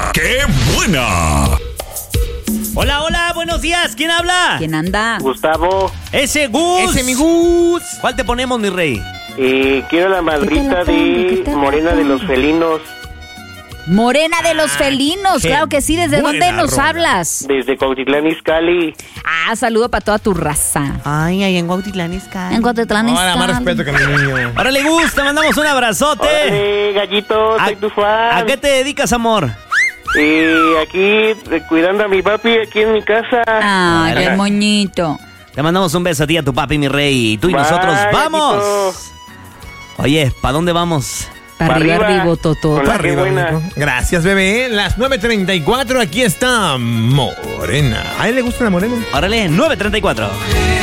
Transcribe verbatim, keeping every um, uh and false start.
¡Qué buena! Hola, hola, buenos días. ¿Quién habla? ¿Quién anda? Gustavo. Ese Gus. Ese mi Gus. ¿Cuál te ponemos, mi rey? Eh, quiero la madrita de Morena de los Felinos. Morena de los Felinos, claro que sí. ¿Desde dónde nos rola. hablas? Desde Cuautitlán Izcalli. Ah, saludo para toda tu raza. Ay, ahí en Cuautitlán Izcalli. En Cuautitlán Ahora más Izcalli. respeto que mi niño. Órale, Gus, te mandamos un abrazote. Órale, gallito, soy tu fan. ¿A qué te dedicas, amor? Eh, aquí, eh, cuidando a mi papi aquí en mi casa. Ay, qué moñito. Te mandamos un beso a ti, a tu papi, mi rey. Y tú y Bye, nosotros, ¡vamos! gallito. Oye, ¿para dónde vamos? Para Pa' arriba, arriba, arriba, Toto. con la- Arriba, Qué buena. amigo. Gracias, bebé. Las nueve treinta y cuatro, aquí está Morena. ¿A él le gusta la morena? Órale, nueve treinta y cuatro.